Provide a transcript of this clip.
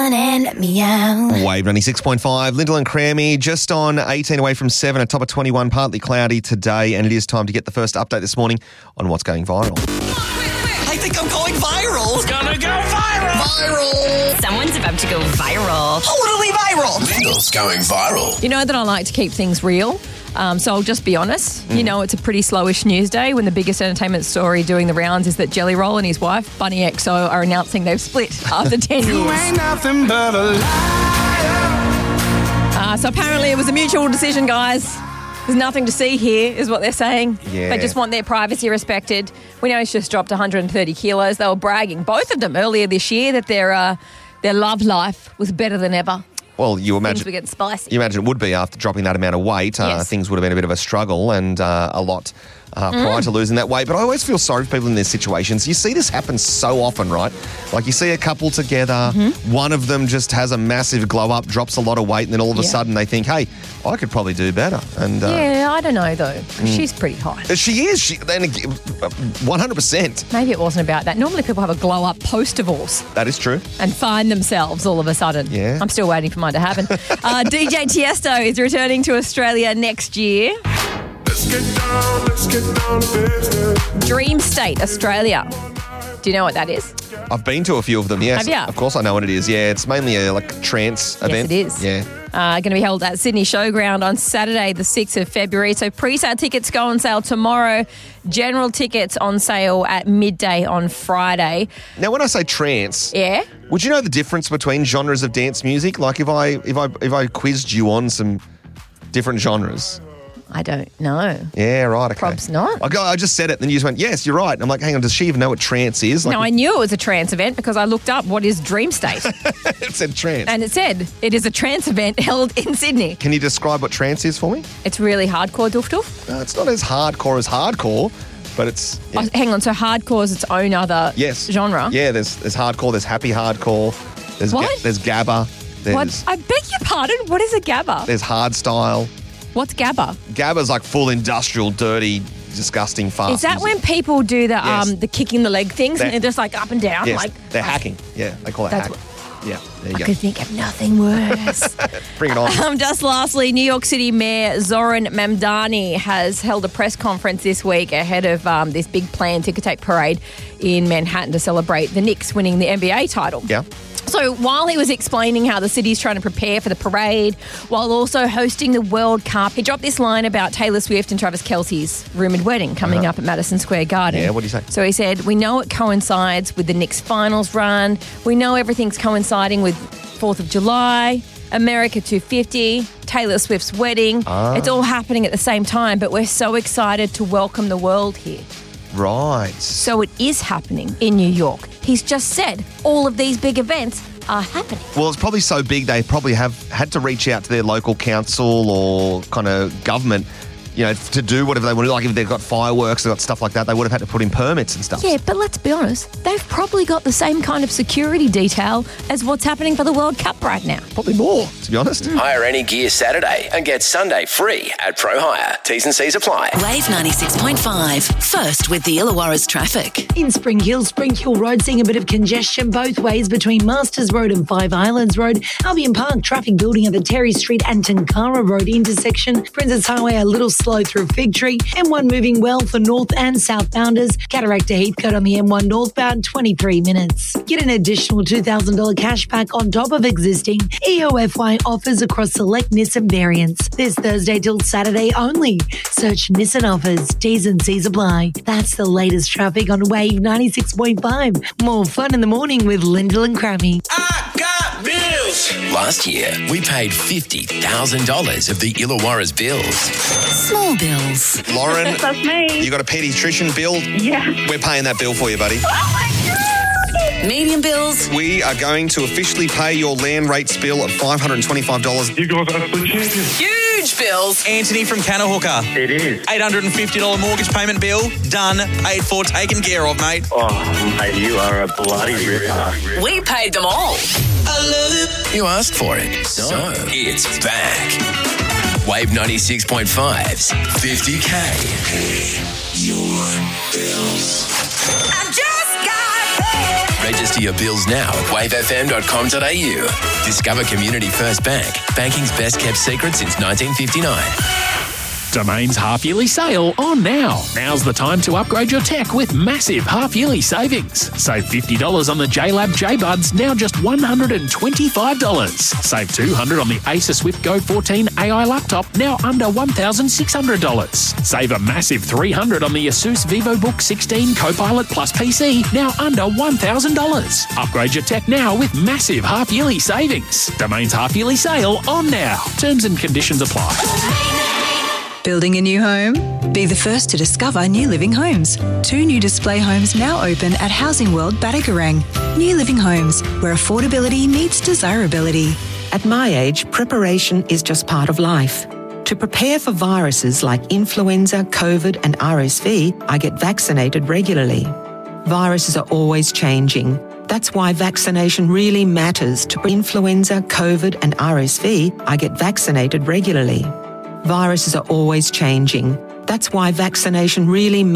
And meow. Wave 96.5, Lyndall and Crammy, just on 18 away from 7, a top of 21, partly cloudy today, and it is time to get the first update this morning on what's going viral. I think I'm going viral. It's gonna go viral. Viral. Someone's about to go viral. Totally viral. Lyndall's going viral. You know that I like to keep things real, so I'll just be honest. You know, it's a pretty slowish news day when the biggest entertainment story doing the rounds is that Jelly Roll and his wife, Bunny XO, are announcing they've split after 10 years. ain't nothing but a liar. So apparently it was a mutual decision, guys. There's nothing to see here, is what they're saying. Yeah. They just want their privacy respected. We know he's just dropped 130 kilos. They were bragging, both of them, earlier this year that their love life was better than ever. Well, you Things imagine were getting spicy. You imagine it would be after dropping that amount of weight. Yes. Things would have been a bit of a struggle and a lot prior to losing that weight. But I always feel sorry for people in these situations. You see this happen so often, right? Like you see a couple together, one of them just has a massive glow up, drops a lot of weight, and then all of a sudden they think, hey, I could probably do better. And Yeah, I don't know, though. She's pretty hot. she is. 100%. Maybe it wasn't about that. Normally people have a glow-up post-divorce That is true. and find themselves all of a sudden. Yeah. I'm still waiting for mine to happen. DJ Tiesto is returning to Australia next year. Let's get down to business. Dream State, Australia. Do you know what that is? I've been to a few of them, yes. Have ya? Of course I know what it is. Yeah, it's mainly a trance event. Yes, it is. Yeah. Going to be held at Sydney Showground on Saturday, the 6th of February. So pre-sale tickets go on sale tomorrow. General tickets on sale at midday on Friday. Now, when I say trance, Yeah? would you know the difference between genres of dance music? Like if I quizzed you on some different genres. I don't know. Yeah, right. Okay. Probs not. I just said it, then you just went, yes, you're right. And I'm like, hang on, does she even know what trance is? Like, No, I knew it was a trance event because I looked up what is Dream State. it said trance. And it said it is a trance event held in Sydney. Can you describe what trance is for me? It's really hardcore, doof doof. It's not as hardcore, but it's... yeah. Oh, hang on, so hardcore is its own other Yes. genre? Yeah, there's hardcore, there's happy hardcore, there's What? there's gabba, there's What? I beg your pardon? What is a gabba? there's hard style. What's gabba? Gabba's like full industrial, dirty, disgusting, fast. Is that music. when people do the Yes. the kicking the leg things and That- they're just like up and down? Yes, Like they're hacking. Yeah, they call it That's hack. Yeah, there I you could think of nothing worse. go. Bring it on. Just lastly, New York City Mayor Zoran Mamdani has held a press conference this week ahead of this big planned ticker tape parade in Manhattan to celebrate the Knicks winning the NBA title. Yeah. So while he was explaining how the city's trying to prepare for the parade while also hosting the World Cup, he dropped this line about Taylor Swift and Travis Kelce's rumoured wedding coming up at Madison Square Garden. Yeah, what do you say? So he said, we know it coincides with the Knicks finals run. We know everything's coinciding with 4th of July, America 250, Taylor Swift's wedding. It's all happening at the same time, but we're so excited to welcome the world here. Right. So it is happening in New York. He's just said all of these big events are happening. Well, it's probably so big they probably have had to reach out to their local council or kind of government, you know, to do whatever they want to do. Like if they've got fireworks, they've got stuff like that, they would have had to put in permits and stuff. Yeah, but let's be honest, they've probably got the same kind of security detail as what's happening for the World Cup right now. Probably more, to be honest. Hire any gear Saturday and get Sunday free at Pro Hire. T's and C's apply. Wave 96.5. First with the Illawarra's traffic. In Spring Hill Road, seeing a bit of congestion both ways between Masters Road and Five Islands Road. Albion Park, traffic building at the Terry Street and Tunkara Road intersection. Princess Highway a little slow through Fig Tree. M1 moving well for north and southbounders. Cataract to Heathcote on the M1 northbound, 23 minutes. Get an additional $2,000 cash back on top of existing EOFY offers across select Nissan variants. This Thursday till Saturday only. Search Nissan offers. T's and C's apply. That's the latest traffic on Wave 96.5. More fun in the morning with Lyndall and Crammy. I got bills. Last year, we paid $50,000 of the Illawarra's bills. Small bills. Lauren, That's me. you got a pediatrician bill? Yeah. We're paying that bill for you, buddy. Medium bills. We are going to officially pay your land rates bill of $525. You guys are the champions. Huge bills. Anthony from Canahooker. It is. $850 mortgage payment bill. Done. Paid for. Taken care of, mate. Oh, mate, you are a bloody ripper. We paid them all. You asked for it, so it's back. Wave 96.5's 50K. Your bills. I just got paid. Register your bills now at wavefm.com.au. Discover Community First Bank, banking's best kept secret since 1959. Domain's half-yearly sale on now. Now's the time to upgrade your tech with massive half-yearly savings. Save $50 on the JLab JBuds, now just $125. Save $200 on the Acer Swift Go 14 AI laptop, now under $1,600. Save a massive $300 on the Asus VivoBook 16 Copilot Plus PC, now under $1,000. Upgrade your tech now with massive half-yearly savings. Domain's half-yearly sale on now. Terms and conditions apply. Building a new home? Be the first to discover New Living Homes. 2 new display homes now open at Housing World Battigarang. New Living Homes, where affordability meets desirability. At my age, preparation is just part of life. To prepare for viruses like influenza, COVID and RSV, I get vaccinated regularly. Viruses are always changing. That's why vaccination really matters. To influenza, COVID and RSV, I get vaccinated regularly. Viruses are always changing. That's why vaccination really